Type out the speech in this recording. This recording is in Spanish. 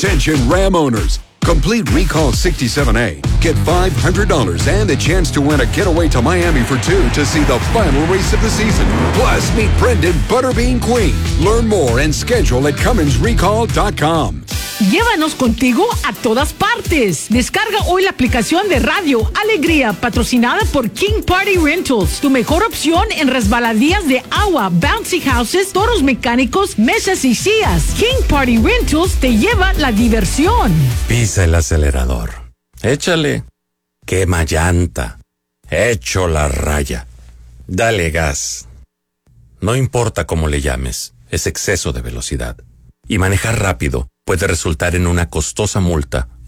Attention Ram owners. Complete Recall 67A. Get $500 and a chance to win a getaway to Miami for two to see the final race of the season. Plus, meet Brendan Butterbean Queen. Learn more and schedule at CumminsRecall.com. Llévanos contigo a todas partes. Descarga hoy la aplicación de Radio Alegría, patrocinada por King Party Rentals. Tu mejor opción en resbaladías de agua, bouncy houses, toros mecánicos, mesas y sillas. King Party Rentals te lleva la diversión. Pisa el acelerador. Échale. Quema llanta. Echo la raya. Dale gas. No importa cómo le llames, es exceso de velocidad. Y manejar rápido puede resultar en una costosa multa